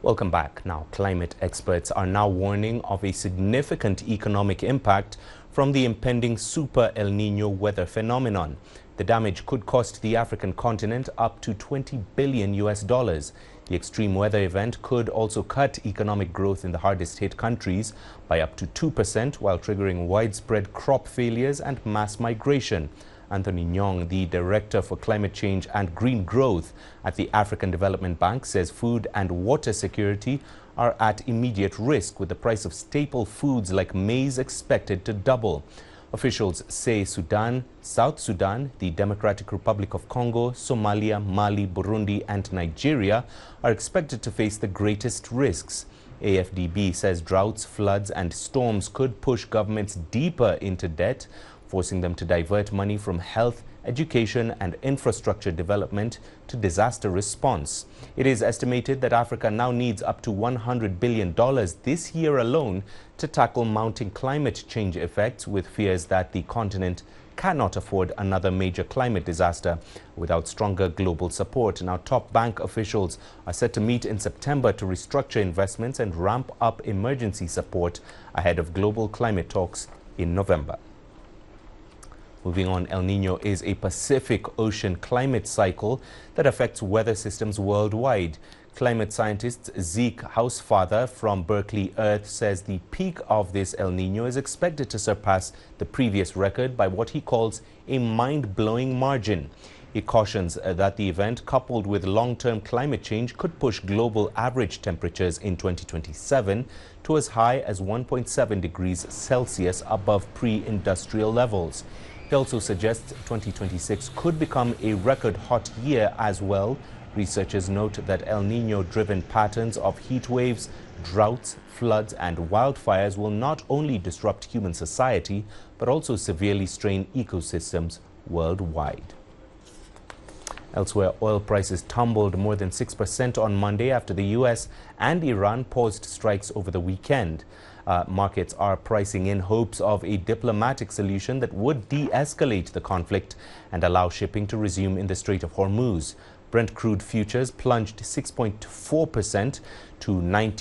Welcome back. Now, climate experts are now warning of a significant economic impact from the impending Super El Niño weather phenomenon. The damage could cost the African continent up to $20 billion. The extreme weather event could also cut economic growth in the hardest hit countries by up to 2%, while triggering widespread crop failures and mass migration. Anthony Nyong, the Director for Climate Change and Green Growth at the African Development Bank, says food and water security are at immediate risk, with the price of staple foods like maize expected to double. Officials say Sudan, South Sudan, the Democratic Republic of Congo, Somalia, Mali, Burundi and Nigeria are expected to face the greatest risks. AFDB says droughts, floods and storms could push governments deeper into debt, forcing them to divert money from health, education and infrastructure development to disaster response. It is estimated that Africa now needs up to $100 billion this year alone to tackle mounting climate change effects, with fears that the continent cannot afford another major climate disaster without stronger global support. Now, top bank officials are set to meet in September to restructure investments and ramp up emergency support ahead of global climate talks in November. Moving on, El Niño is a Pacific Ocean climate cycle that affects weather systems worldwide. Climate scientist Zeke Housefather from Berkeley Earth says the peak of this El Niño is expected to surpass the previous record by what he calls a mind-blowing margin. He cautions that the event, coupled with long-term climate change, could push global average temperatures in 2027 to as high as 1.7 degrees Celsius above pre-industrial levels. He also suggests 2026 could become a record hot year as well. Researchers note that El Niño-driven patterns of heat waves, droughts, floods and wildfires will not only disrupt human society, but also severely strain ecosystems worldwide. Elsewhere, oil prices tumbled more than 6% on Monday after the U.S. and Iran paused strikes over the weekend. Markets are pricing in hopes of a diplomatic solution that would de-escalate the conflict and allow shipping to resume in the Strait of Hormuz. Brent crude futures plunged 6.4% to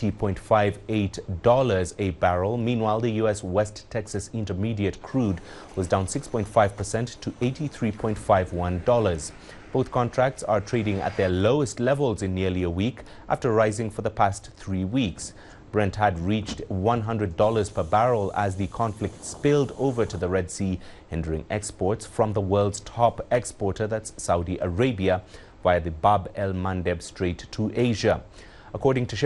$90.58 a barrel. Meanwhile, the U.S. West Texas Intermediate crude was down 6.5% to $83.51. Both contracts are trading at their lowest levels in nearly a week after rising for the past 3 weeks. Brent had reached $100 per barrel as the conflict spilled over to the Red Sea, hindering exports from the world's top exporter, that's Saudi Arabia, via the Bab el Mandeb Strait to Asia. According to